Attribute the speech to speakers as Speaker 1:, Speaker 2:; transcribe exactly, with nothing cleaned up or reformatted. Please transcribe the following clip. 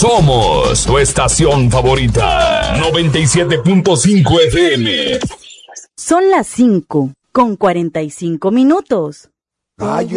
Speaker 1: Somos tu estación favorita. noventa y siete punto cinco F M.
Speaker 2: Son las cinco con cuarenta y cinco minutos.
Speaker 3: Ay,